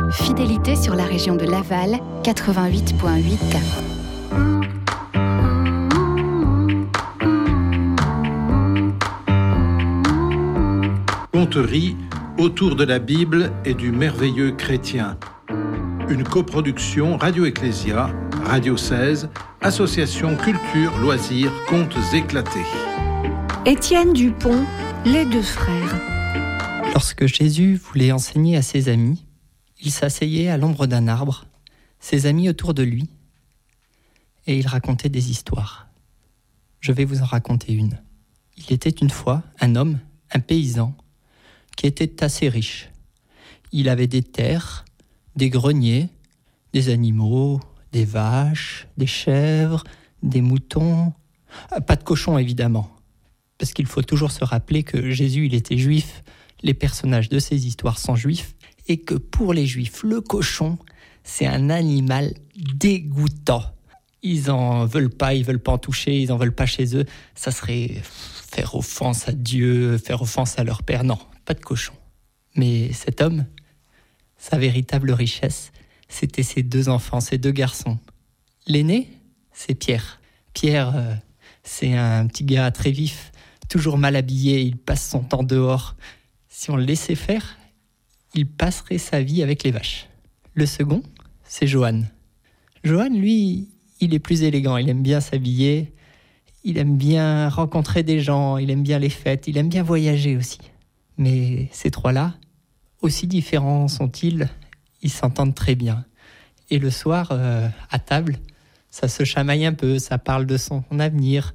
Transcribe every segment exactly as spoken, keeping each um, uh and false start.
Fidélité sur la région de Laval, quatre-vingt-huit virgule huit. Conterie autour de la Bible et du merveilleux chrétien. Une coproduction Radio Ecclésia, Radio seize, Association Culture, Loisirs, Contes éclatés. Étienne Dupont, Les deux frères. Lorsque Jésus voulait enseigner à ses amis, il s'asseyait à l'ombre d'un arbre, ses amis autour de lui, et il racontait des histoires. Je vais vous en raconter une. Il était une fois un homme, un paysan, qui était assez riche. Il avait des terres, des greniers, des animaux, des vaches, des chèvres, des moutons. Pas de cochons, évidemment. Parce qu'il faut toujours se rappeler que Jésus, il était juif, les personnages de ces histoires sont juifs, et que pour les juifs, le cochon, c'est un animal dégoûtant. Ils en veulent pas, ils veulent pas en toucher, ils en veulent pas chez eux. Ça serait faire offense à Dieu, faire offense à leur père. Non, pas de cochon. Mais cet homme, sa véritable richesse, c'était ses deux enfants, ses deux garçons. L'aîné, c'est Pierre. Pierre, euh, c'est un petit gars très vif, toujours mal habillé, il passe son temps dehors. Si on le laissait faire, il passerait sa vie avec les vaches. Le second, c'est Johan. Johan, lui, il est plus élégant, il aime bien s'habiller, il aime bien rencontrer des gens, il aime bien les fêtes, il aime bien voyager aussi. Mais ces trois-là, aussi différents sont-ils, ils s'entendent très bien. Et le soir, euh, à table, ça se chamaille un peu, ça parle de son avenir.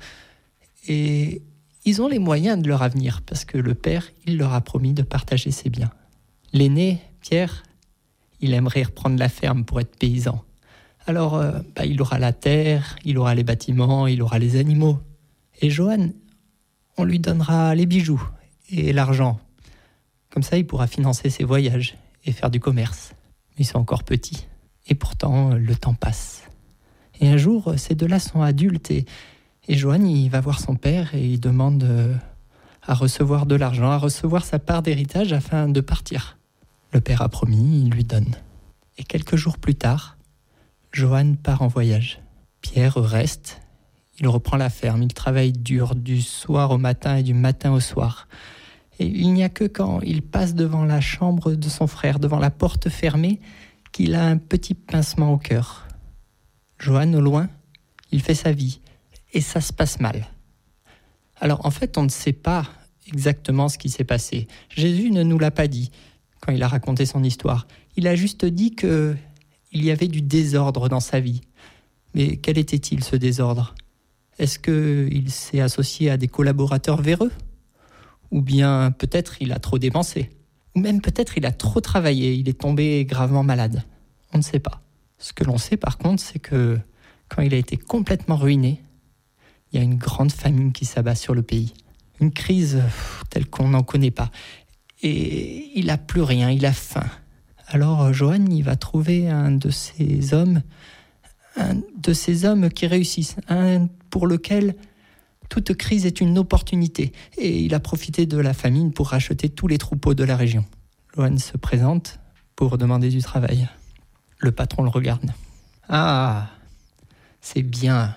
Et ils ont les moyens de leur avenir, parce que le père, il leur a promis de partager ses biens. L'aîné, Pierre, il aimerait reprendre la ferme pour être paysan. Alors, euh, bah, il aura la terre, il aura les bâtiments, il aura les animaux. Et Johan, on lui donnera les bijoux et l'argent. Comme ça, il pourra financer ses voyages et faire du commerce. Ils sont encore petits. Et pourtant, le temps passe. Et un jour, ces deux-là sont adultes et, et Johan, il va voir son père et il demande euh, à recevoir de l'argent, à recevoir sa part d'héritage afin de partir. Le père a promis, il lui donne. Et quelques jours plus tard, Johan part en voyage. Pierre reste, il reprend la ferme, il travaille dur du soir au matin et du matin au soir. Et il n'y a que quand il passe devant la chambre de son frère, devant la porte fermée, qu'il a un petit pincement au cœur. Johan, au loin, il fait sa vie, et ça se passe mal. Alors en fait, on ne sait pas exactement ce qui s'est passé. Jésus ne nous l'a pas dit quand il a raconté son histoire. Il a juste dit qu'il y avait du désordre dans sa vie. Mais quel était-il, ce désordre ? Est-ce qu'il s'est associé à des collaborateurs véreux ? Ou bien peut-être il a trop dépensé ? Ou même peut-être il a trop travaillé, il est tombé gravement malade. On ne sait pas. Ce que l'on sait par contre, c'est que quand il a été complètement ruiné, il y a une grande famine qui s'abat sur le pays. Une crise pff, telle qu'on n'en connaît pas. Et il n'a plus rien, il a faim. Alors Johan, il va trouver un de ces hommes, un de ces hommes qui réussissent, un pour lequel toute crise est une opportunité. Et il a profité de la famine pour racheter tous les troupeaux de la région. Johan se présente pour demander du travail. Le patron le regarde. « Ah, c'est bien.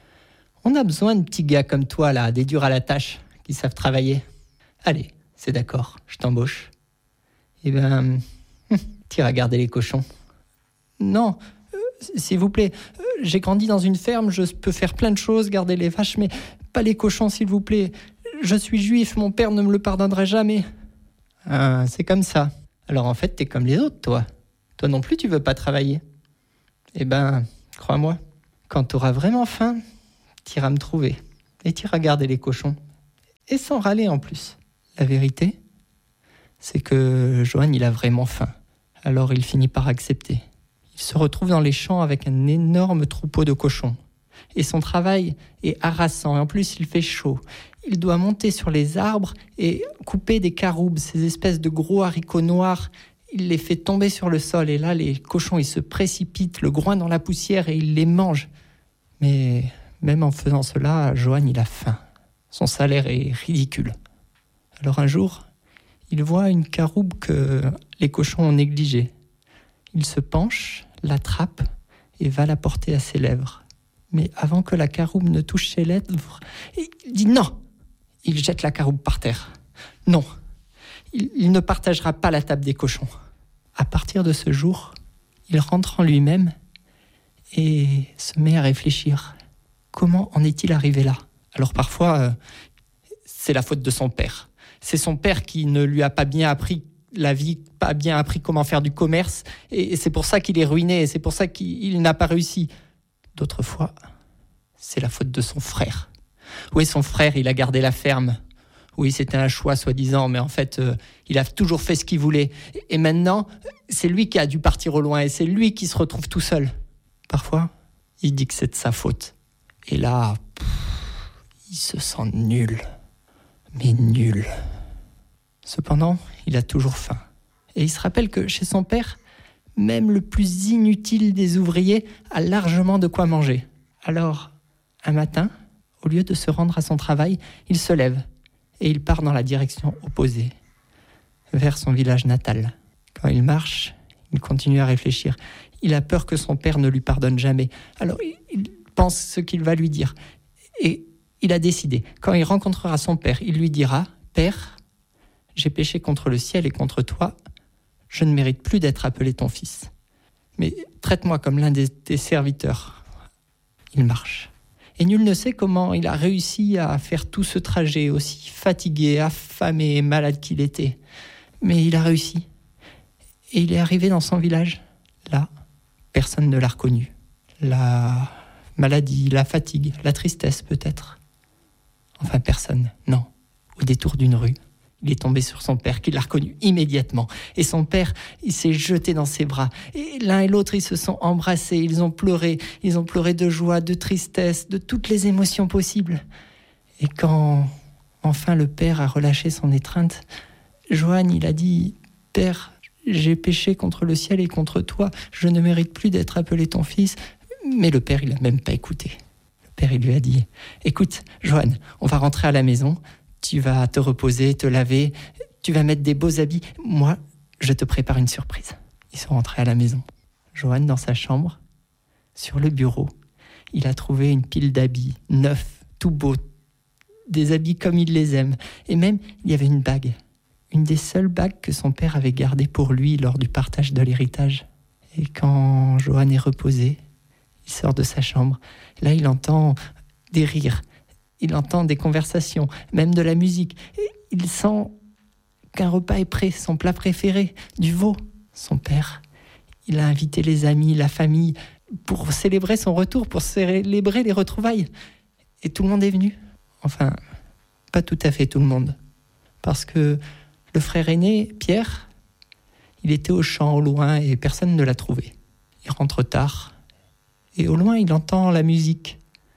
On a besoin de petits gars comme toi, là, des durs à la tâche, qui savent travailler. Allez, c'est d'accord, je t'embauche. Eh ben, t'iras garder les cochons. »« Non, euh, s'il vous plaît, euh, j'ai grandi dans une ferme, je peux faire plein de choses, garder les vaches, mais pas les cochons, s'il vous plaît. Je suis juif, mon père ne me le pardonnerait jamais. »« Ah, c'est comme ça. Alors en fait, t'es comme les autres, toi. Toi non plus, tu veux pas travailler. Eh ben, crois-moi, quand t'auras vraiment faim, t'iras me trouver. Et t'iras garder les cochons. Et sans râler en plus. » La vérité, c'est que Johan, il a vraiment faim. Alors il finit par accepter. Il se retrouve dans les champs avec un énorme troupeau de cochons. Et son travail est harassant. Et en plus, il fait chaud. Il doit monter sur les arbres et couper des caroubes, ces espèces de gros haricots noirs. Il les fait tomber sur le sol. Et là, les cochons, ils se précipitent, le groin dans la poussière, et ils les mangent. Mais même en faisant cela, Johan, il a faim. Son salaire est ridicule. Alors un jour, il voit une caroube que les cochons ont négligée. Il se penche, l'attrape et va la porter à ses lèvres. Mais avant que la caroube ne touche ses lèvres, il dit non. Il jette la caroube par terre. Non, il, il ne partagera pas la table des cochons. À partir de ce jour, il rentre en lui-même et se met à réfléchir. Comment en est-il arrivé là ? Alors parfois, euh, c'est la faute de son père. C'est son père qui ne lui a pas bien appris la vie, pas bien appris comment faire du commerce, et c'est pour ça qu'il est ruiné, et c'est pour ça qu'il n'a pas réussi. D'autres fois, c'est la faute de son frère. Oui, son frère, il a gardé la ferme. Oui, c'était un choix, soi-disant, mais en fait, euh, il a toujours fait ce qu'il voulait. Et maintenant, c'est lui qui a dû partir au loin, et c'est lui qui se retrouve tout seul. Parfois, il dit que c'est de sa faute. Et là, pff, il se sent nul. Mais nul. Cependant, il a toujours faim. Et il se rappelle que chez son père, même le plus inutile des ouvriers a largement de quoi manger. Alors, un matin, au lieu de se rendre à son travail, il se lève et il part dans la direction opposée, vers son village natal. Quand il marche, il continue à réfléchir. Il a peur que son père ne lui pardonne jamais. Alors, il pense ce qu'il va lui dire. Et il a décidé, quand il rencontrera son père, il lui dira « Père, j'ai péché contre le ciel et contre toi. Je ne mérite plus d'être appelé ton fils. Mais traite-moi comme l'un des tes serviteurs. » Il marche. Et nul ne sait comment il a réussi à faire tout ce trajet, aussi fatigué, affamé et malade qu'il était. Mais il a réussi. Et il est arrivé dans son village. Là, personne ne l'a reconnu. La maladie, la fatigue, la tristesse peut-être. Enfin, personne, non. Au détour d'une rue, il est tombé sur son père, qui l'a reconnu immédiatement. Et son père, il s'est jeté dans ses bras. Et l'un et l'autre, ils se sont embrassés, ils ont pleuré. Ils ont pleuré de joie, de tristesse, de toutes les émotions possibles. Et quand, enfin, le père a relâché son étreinte, Johann, il a dit « Père, j'ai péché contre le ciel et contre toi. Je ne mérite plus d'être appelé ton fils. » Mais le père, il n'a même pas écouté. Le père, il lui a dit « Écoute, Johann, on va rentrer à la maison. Tu vas te reposer, te laver, tu vas mettre des beaux habits. Moi, je te prépare une surprise. » Ils sont rentrés à la maison. Johann, dans sa chambre, sur le bureau, il a trouvé une pile d'habits, neufs, tout beaux, des habits comme il les aime. Et même, il y avait une bague, une des seules bagues que son père avait gardées pour lui lors du partage de l'héritage. Et quand Johann est reposé, il sort de sa chambre. Là, il entend des rires. Il entend des conversations, même de la musique. Et il sent qu'un repas est prêt, son plat préféré, du veau. Son père, il a invité les amis, la famille, pour célébrer son retour, pour célébrer les retrouvailles. Et tout le monde est venu. Enfin, pas tout à fait tout le monde. Parce que le frère aîné, Pierre, il était au champ au loin et personne ne l'a trouvé. Il rentre tard. Et au loin, il entend la musique.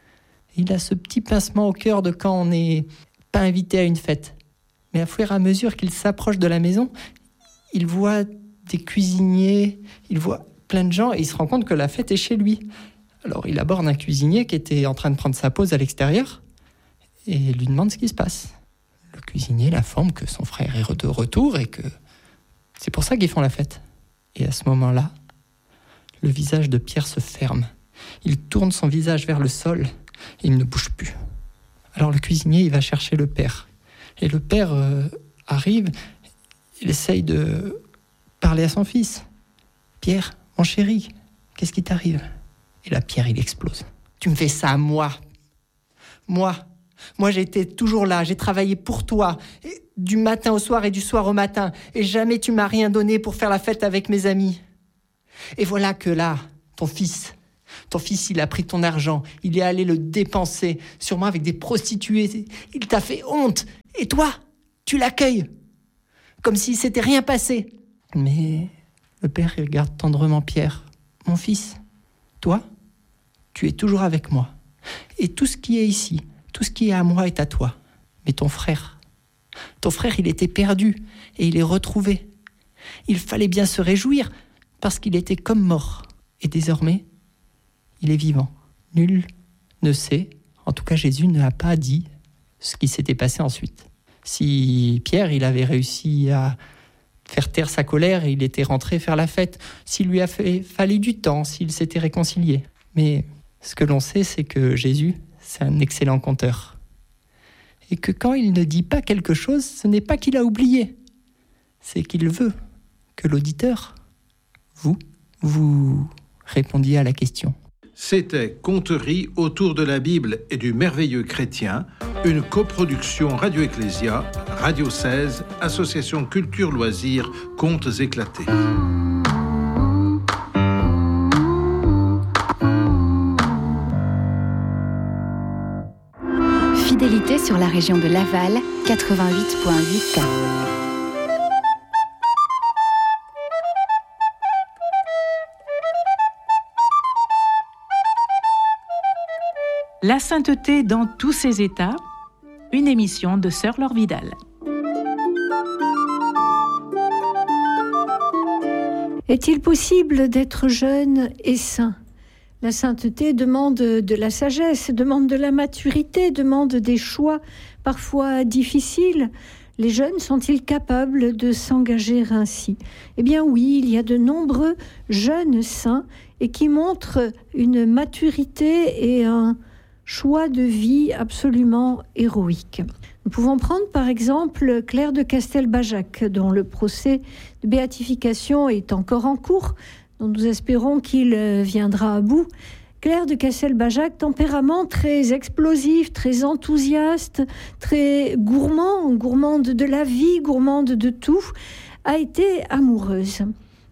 Il a ce petit pincement au cœur de quand on n'est pas invité à une fête. Mais au fur et à mesure qu'il s'approche de la maison, il voit des cuisiniers, il voit plein de gens et il se rend compte que la fête est chez lui. Alors il aborde un cuisinier qui était en train de prendre sa pause à l'extérieur et lui demande ce qui se passe. Le cuisinier l'informe que son frère est de retour et que c'est pour ça qu'ils font la fête. Et à ce moment-là, le visage de Pierre se ferme. Il tourne son visage vers le sol. Il ne bouge plus. Alors le cuisinier, il va chercher le père. Et le père euh, arrive, il essaye de parler à son fils. « Pierre, mon chéri, qu'est-ce qui t'arrive ?» Et là, Pierre, il explose. « Tu me fais ça à moi. Moi, moi j'ai été toujours là, j'ai travaillé pour toi, et du matin au soir et du soir au matin, et jamais tu m'as rien donné pour faire la fête avec mes amis. Et voilà que là, ton fils... Ton fils, il a pris ton argent, il est allé le dépenser, sûrement avec des prostituées. Il t'a fait honte. Et toi, tu l'accueilles, comme s'il s'était rien passé. » Mais le père regarde tendrement Pierre. « Mon fils, toi, tu es toujours avec moi. Et tout ce qui est ici, tout ce qui est à moi est à toi. Mais ton frère, ton frère, il était perdu et il est retrouvé. Il fallait bien se réjouir parce qu'il était comme mort. Et désormais, il est vivant. Nul ne sait, en tout cas Jésus n'a pas dit ce qui s'était passé ensuite. Si Pierre, il avait réussi à faire taire sa colère et il était rentré faire la fête, s'il lui a fait, fallu du temps, s'il s'était réconcilié. Mais ce que l'on sait, c'est que Jésus, c'est un excellent conteur. Et que quand il ne dit pas quelque chose, ce n'est pas qu'il a oublié, c'est qu'il veut que l'auditeur, vous, vous répondiez à la question. C'était Conteries autour de la Bible et du merveilleux chrétien, une coproduction Radio Ecclésia, Radio seize, Association Culture Loisirs, Contes éclatés. Fidélité sur la région de Laval, quatre-vingt-huit virgule huit. La sainteté dans tous ses états, une émission de Sœur Laure Vidal. Est-il possible d'être jeune et saint ? La sainteté demande de la sagesse, demande de la maturité, demande des choix parfois difficiles. Les jeunes sont-ils capables de s'engager ainsi ? Eh bien oui, il y a de nombreux jeunes saints et qui montrent une maturité et un choix de vie absolument héroïque. Nous pouvons prendre par exemple Claire de Castelbajac, dont le procès de béatification est encore en cours, dont nous espérons qu'il viendra à bout. Claire de Castelbajac, tempérament très explosif, très enthousiaste, très gourmand, gourmande de la vie, gourmande de tout, a été amoureuse.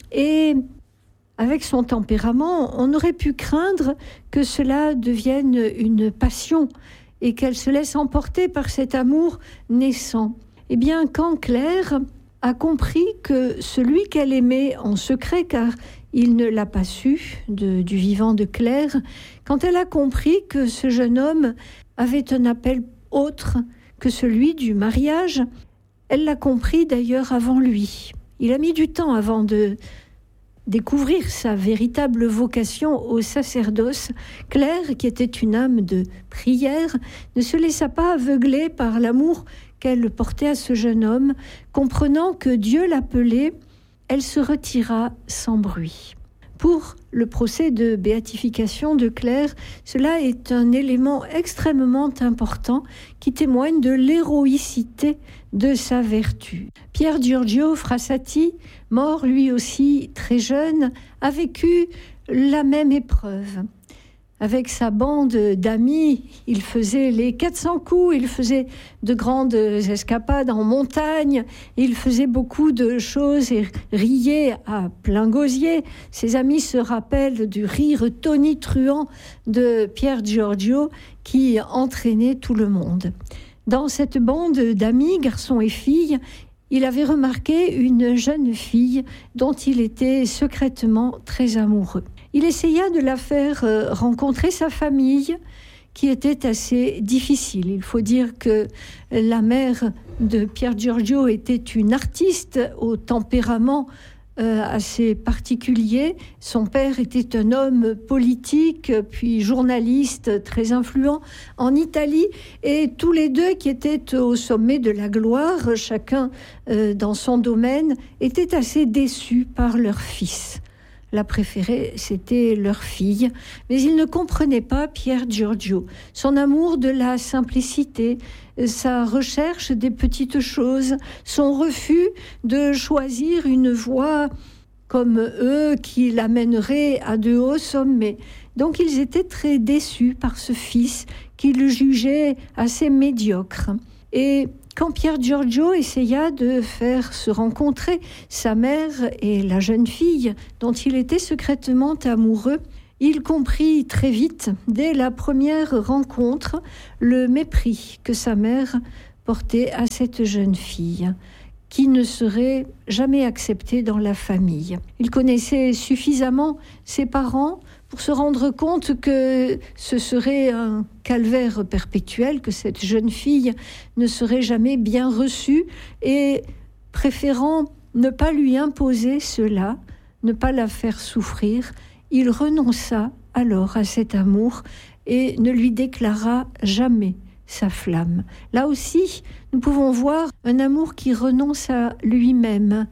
Et avec son tempérament, on aurait pu craindre que cela devienne une passion et qu'elle se laisse emporter par cet amour naissant. Eh bien, quand Claire a compris que celui qu'elle aimait en secret, car il ne l'a pas su de, du vivant de Claire, quand elle a compris que ce jeune homme avait un appel autre que celui du mariage, elle l'a compris d'ailleurs avant lui. Il a mis du temps avant de découvrir sa véritable vocation au sacerdoce. Claire, qui était une âme de prière, ne se laissa pas aveugler par l'amour qu'elle portait à ce jeune homme. Comprenant que Dieu l'appelait, elle se retira sans bruit. Pour le procès de béatification de Claire, cela est un élément extrêmement important qui témoigne de l'héroïcité de sa vertu. Pier Giorgio Frassati, mort lui aussi très jeune, a vécu la même épreuve. Avec sa bande d'amis, il faisait les quatre cents coups, il faisait de grandes escapades en montagne, il faisait beaucoup de choses et riait à plein gosier. Ses amis se rappellent du rire tonitruant de Pier Giorgio qui entraînait tout le monde. Dans cette bande d'amis, garçons et filles, il avait remarqué une jeune fille dont il était secrètement très amoureux. Il essaya de la faire rencontrer sa famille, qui était assez difficile. Il faut dire que la mère de Pier Giorgio était une artiste au tempérament euh, assez particulier. Son père était un homme politique, puis journaliste très influent en Italie, et tous les deux qui étaient au sommet de la gloire, chacun euh, dans son domaine, étaient assez déçus par leur fils. La préférée, c'était leur fille, mais ils ne comprenaient pas Pier Giorgio. Son amour de la simplicité, sa recherche des petites choses, son refus de choisir une voie comme eux qui l'amènerait à de hauts sommets. Donc ils étaient très déçus par ce fils qu'ils jugeaient assez médiocre. Et quand Pier Giorgio essaya de faire se rencontrer sa mère et la jeune fille dont il était secrètement amoureux, il comprit très vite, dès la première rencontre, le mépris que sa mère portait à cette jeune fille, qui ne serait jamais acceptée dans la famille. Il connaissait suffisamment ses parents pour se rendre compte que ce serait un calvaire perpétuel, que cette jeune fille ne serait jamais bien reçue, et préférant ne pas lui imposer cela, ne pas la faire souffrir, il renonça alors à cet amour et ne lui déclara jamais sa flamme. Là aussi, nous pouvons voir un amour qui renonce à lui-même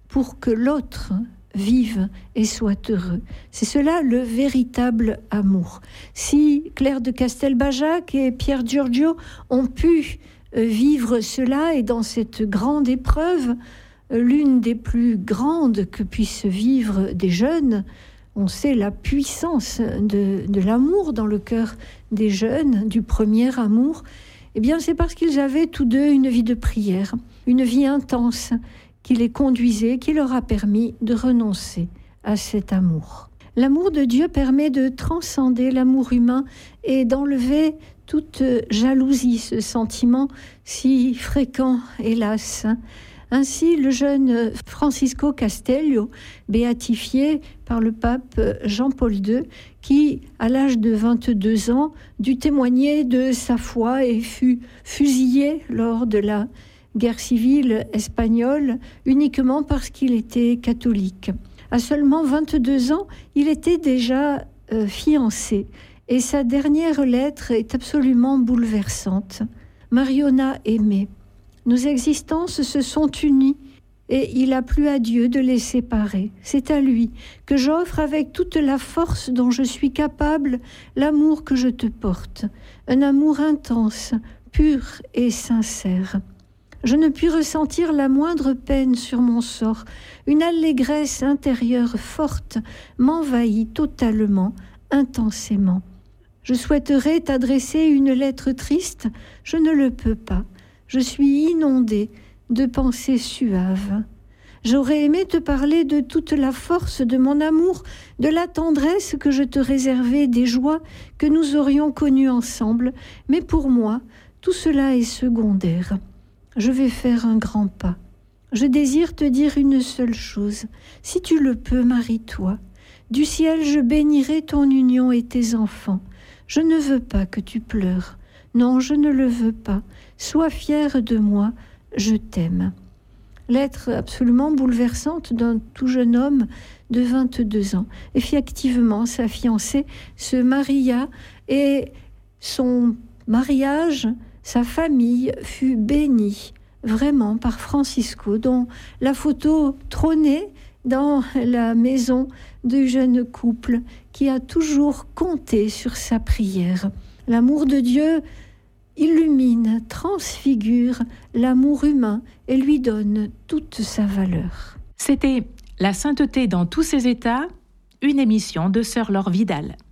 pour que l'autre vive et soit heureux. C'est cela le véritable amour. Si Claire de Castelbajac et Pierre Giorgio ont pu vivre cela, et dans cette grande épreuve, l'une des plus grandes que puissent vivre des jeunes, on sait la puissance de, de l'amour dans le cœur des jeunes, du premier amour, eh bien c'est parce qu'ils avaient tous deux une vie de prière, une vie intense qui les conduisait, qui leur a permis de renoncer à cet amour. L'amour de Dieu permet de transcender l'amour humain et d'enlever toute jalousie, ce sentiment si fréquent, hélas. Ainsi, le jeune Francisco Castello, béatifié par le pape Jean-Paul deux, qui, à l'âge de vingt-deux ans, dut témoigner de sa foi et fut fusillé lors de la guerre civile espagnole uniquement parce qu'il était catholique. À seulement vingt-deux ans, il était déjà euh, fiancé et sa dernière lettre est absolument bouleversante. Mariona aimée. Nos existences se sont unies et il a plu à Dieu de les séparer. C'est à lui que j'offre avec toute la force dont je suis capable l'amour que je te porte, un amour intense, pur et sincère. Je ne puis ressentir la moindre peine sur mon sort. Une allégresse intérieure forte m'envahit totalement, intensément. Je souhaiterais t'adresser une lettre triste, je ne le peux pas. Je suis inondée de pensées suaves. J'aurais aimé te parler de toute la force de mon amour, de la tendresse que je te réservais, des joies que nous aurions connues ensemble, mais pour moi, tout cela est secondaire. Je vais faire un grand pas. Je désire te dire une seule chose. Si tu le peux, marie-toi. Du ciel, je bénirai ton union et tes enfants. Je ne veux pas que tu pleures. Non, je ne le veux pas. Sois fière de moi, je t'aime. Lettre absolument bouleversante d'un tout jeune homme de vingt-deux ans. Effectivement, sa fiancée se maria et son mariage, sa famille fut bénie vraiment par Francisco, dont la photo trônait dans la maison du jeune couple qui a toujours compté sur sa prière. L'amour de Dieu illumine, transfigure l'amour humain et lui donne toute sa valeur. C'était La sainteté dans tous ses états, une émission de Sœur Laure Vidal.